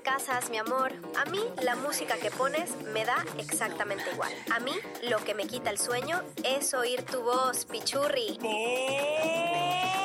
casas, mi amor. A mí la música que pones me da exactamente igual. A mí lo que me quita el sueño es oír tu voz, pichurri.